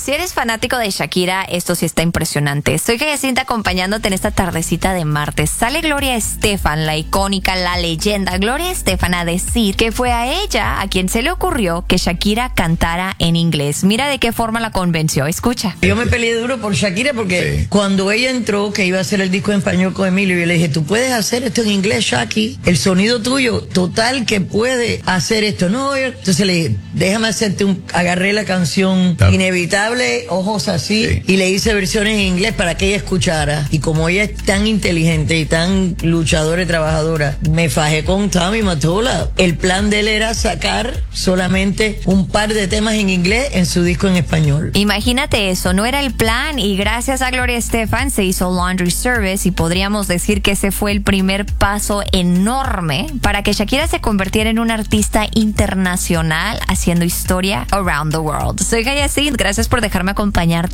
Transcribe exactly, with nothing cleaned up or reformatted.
si eres fanático de Shakira, esto sí está impresionante. Soy Jacinta acompañándote en esta tardecita de martes. Sale Gloria Estefan, la icónica, la leyenda Gloria Estefan, a decir que fue a ella a quien se le ocurrió que Shakira cantara en inglés. Mira de qué forma la convenció. Escucha. Yo me peleé duro por Shakira porque sí. Cuando ella entró, que iba a hacer el disco en español con Emilio, yo le dije, tú puedes hacer esto en inglés, Shaki. El sonido tuyo, total, que puede hacer esto. No, yo... Entonces le dije, déjame hacerte un... Agarré la canción no. Inevitable, Ojos Así, sí. Y le hice versiones en inglés para que ella escuchara. Y como ella es tan inteligente y tan luchadora y trabajadora, me fajé con Tommy Mottola. El plan de él era sacar solamente un par de temas en inglés en su disco en español. Imagínate eso, no era el plan, y gracias a Gloria Estefan se hizo Laundry Service, y podríamos decir que ese fue el primer paso enorme para que Shakira se convirtiera en una artista internacional haciendo historia around the world. Soy Gaya Sid, gracias por dejarme acompañarte.